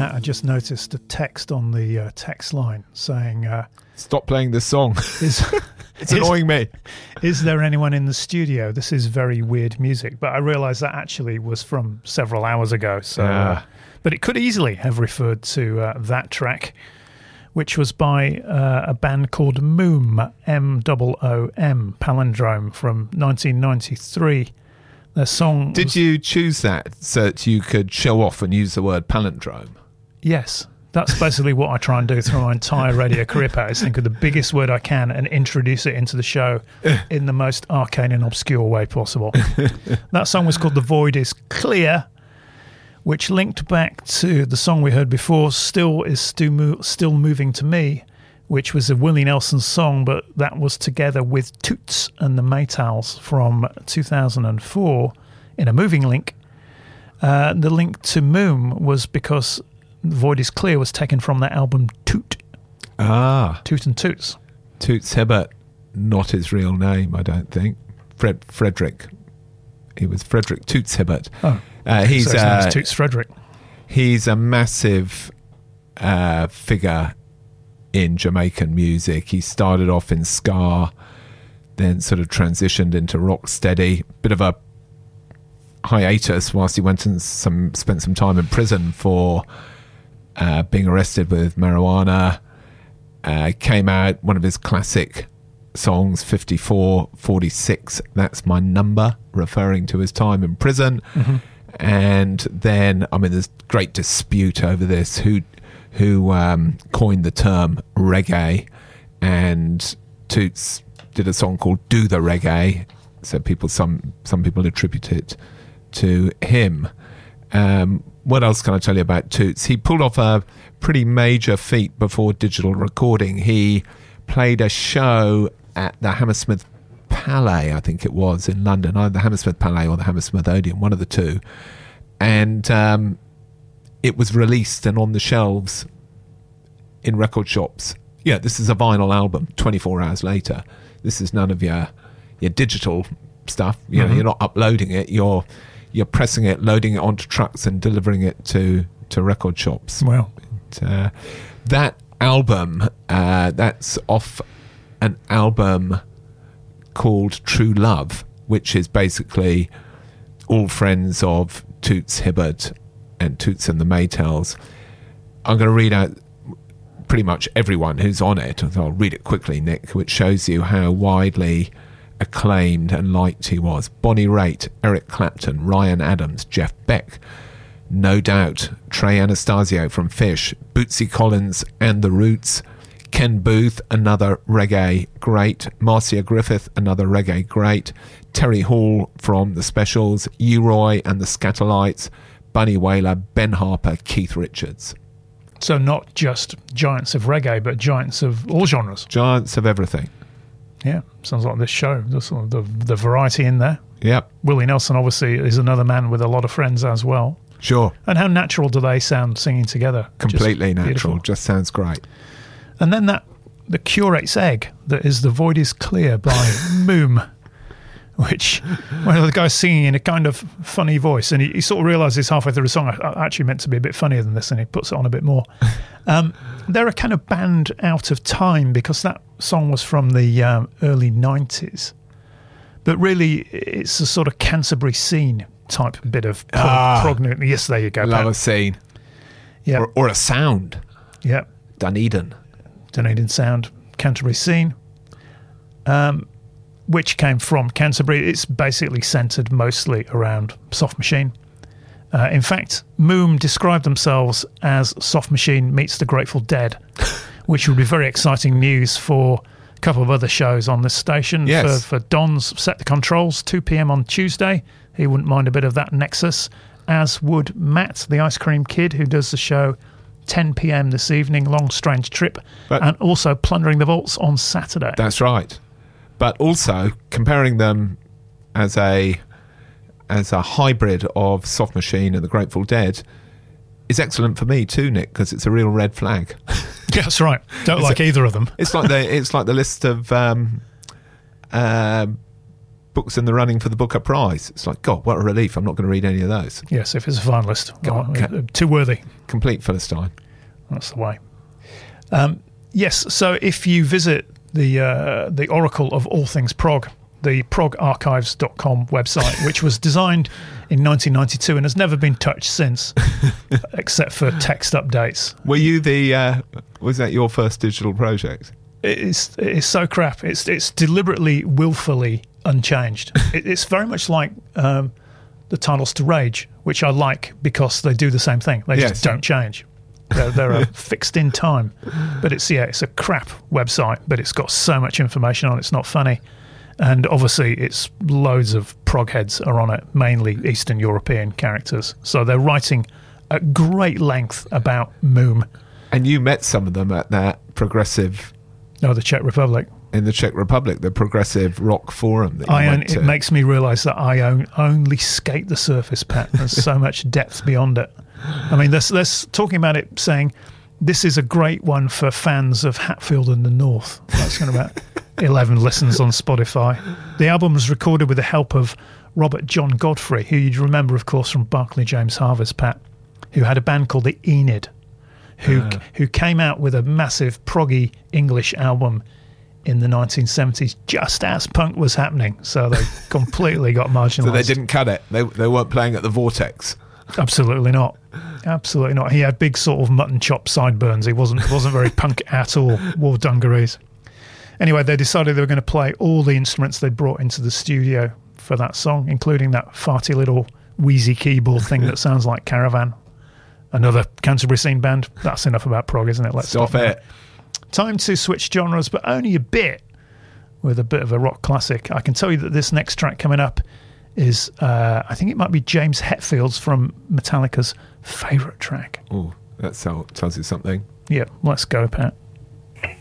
Pat, I just noticed a text on the text line saying... Stop playing this song. It's annoying me. Is there anyone in the studio? This is very weird music. But I realised that actually was from several hours ago. So, but it could easily have referred to that track, which was by a band called Moom, M-O-O-M, Palindrome, from 1993. Their song... Did you choose that so that you could show off and use the word palindrome? Yes. That's basically what I try and do through my entire radio career, Pat, is think of the biggest word I can and introduce it into the show in the most arcane and obscure way possible. That song was called The Void is Clear, which linked back to the song we heard before, Still Moving to Me, which was a Willie Nelson song, but that was together with Toots and the Maytals from 2004 in a moving link. The link to Moom was because The Void is Clear was taken from that album Toot. Toot and Toots. Toots Hibbert, not his real name, I don't think. Frederick. He was Frederick Toots Hibbert. His name is Toots Frederick. He's a massive figure in Jamaican music. He started off in ska, then sort of transitioned into rocksteady. Bit of a hiatus whilst he went and spent some time in prison for being arrested with marijuana. Came out, one of his classic songs, 54-46, That's My Number, referring to his time in prison. Mm-hmm. And then, I mean, there's great dispute over this, who coined the term reggae, and Toots did a song called Do the Reggae, so some people attribute it to him. What else can I tell you about Toots? He pulled off a pretty major feat before digital recording. He played a show at the Hammersmith Palais, I think it was, in London, either the Hammersmith Palais or the Hammersmith Odeon, one of the two. And it was released and on the shelves in record shops. Yeah, this is a vinyl album, 24 hours later. This is none of your digital stuff. You know, you're not uploading it. You're pressing it, loading it onto trucks and delivering it to record shops. Wow. That album, that's off an album called True Love, which is basically all friends of Toots Hibbert and Toots and the Maytals. I'm going to read out pretty much everyone who's on it. I'll read it quickly, Nick, which shows you how widely acclaimed and liked he was. Bonnie Raitt, Eric Clapton, Ryan Adams, Jeff Beck, No Doubt, Trey Anastasio from Fish, Bootsy Collins and The Roots, Ken Booth, another reggae great, Marcia Griffith, another reggae great, Terry Hall from The Specials, U-Roy and the Scatterlights, Bunny Wailer, Ben Harper, Keith Richards. So not just giants of reggae, but giants of all genres. Giants of everything. Yeah, sounds like this show. The variety in there. Yep. Willie Nelson obviously is another man with a lot of friends as well. Sure. And how natural do they sound singing together? Completely natural. Beautiful. Just sounds great. And then the Curate's Egg, that is The Void is Clear by Moom, which one of the guys singing in a kind of funny voice, and he sort of realises halfway through the song, I actually meant to be a bit funnier than this, and he puts it on a bit more. They're a kind of band out of time because that song was from the early 90s. But really, it's a sort of Canterbury scene type bit of prog. Yes, there you go. Love a scene. Yeah. Or a sound. Yeah. Dunedin sound, Canterbury scene, which came from Canterbury. It's basically centred mostly around Soft Machine. In fact, Moom described themselves as Soft Machine meets the Grateful Dead, which would be very exciting news for a couple of other shows on this station. Yes. For Don's Set the Controls, 2 p.m. on Tuesday. He wouldn't mind a bit of that Nexus, as would Matt, the Ice Cream Kid, who does the show 10 p.m. this evening, Long Strange Trip, and also Plundering the Vaults on Saturday. That's right. But also comparing them as a hybrid of Soft Machine and the Grateful Dead is excellent for me too, Nick, because it's a real red flag. Yeah, that's right. Don't like either of them. It's like the list of books in the running for the Booker Prize. It's like, God, what a relief. I'm not going to read any of those. Yes, if it's a finalist. God, too worthy. Complete Philistine. That's the way. Yes, so if you visit the Oracle of all things prog, the progarchives.com website, which was designed in 1992 and has never been touched since, except for text updates. Were you was that your first digital project? It's so crap. It's deliberately, willfully unchanged. It's very much like the titles to Rage, which I like because they do the same thing. They just don't change. They're fixed in time. But it's a crap website, but it's got so much information on it. It's not funny. And obviously it's loads of prog heads are on it, mainly Eastern European characters. So they're writing at great length about Moom. And you met some of them at that progressive... No, the Czech Republic. In the Czech Republic, the progressive rock forum that you went to. It makes me realise that I only skate the surface, Pat. There's so much depth beyond it. I mean, there's talking about it saying this is a great one for fans of Hatfield and the North. That's got about 11 listens on Spotify. The album was recorded with the help of Robert John Godfrey, who you'd remember, of course, from Barclay James Harvest, Pat, who had a band called the Enid, who came out with a massive proggy English album in the 1970s, just as punk was happening. So they completely got marginalised. So they didn't cut it. They weren't playing at the Vortex. Absolutely not. Absolutely not. He had big sort of mutton chop sideburns. He wasn't very punk at all. Wore dungarees. Anyway, they decided they were going to play all the instruments they brought into the studio for that song, including that farty little wheezy keyboard thing that sounds like Caravan. Another Canterbury scene band. That's enough about prog, isn't it? Let's stop it. Time to switch genres, but only a bit, with a bit of a rock classic. I can tell you that this next track coming up is, I think it might be James Hetfield's from Metallica's favourite track. Oh, that tells you something. Yeah, let's go, Pat.